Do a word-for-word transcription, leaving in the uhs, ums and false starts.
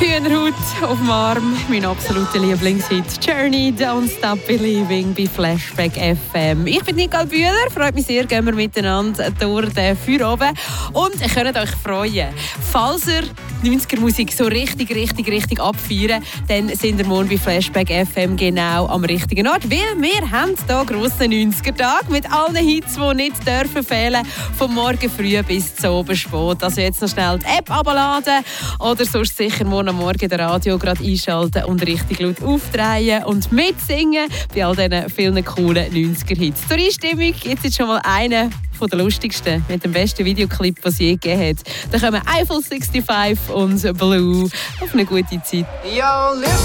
Hühnerhaut auf dem Arm, mein absoluter Lieblingshit Journey, Don't Stop Believing bei Flashback F M. Ich bin Nicole Bühler, freut mich sehr, gehen wir miteinander durch den Feierabend und ihr könnt euch freuen. Falls ihr neunziger-Musik so richtig, richtig, richtig abfeiern, dann sind wir morgen bei Flashback F M genau am richtigen Ort, weil wir haben hier grossen neunziger-Tag mit allen Hits, die nicht dürfen fehlen, vom Morgen früh bis zum Abend spät. Also jetzt noch schnell die App abladen oder sonst sicher morgen am Morgen das Radio gerade einschalten und richtig laut aufdrehen und mitsingen bei all diesen vielen coolen neunziger-Hits. Zur Einstimmung jetzt ist schon mal einer von der lustigsten mit dem besten Videoclip, was es je gegeben hat. Da kommen Eiffel fünfundsechzig und Blue auf eine gute Zeit. Yo,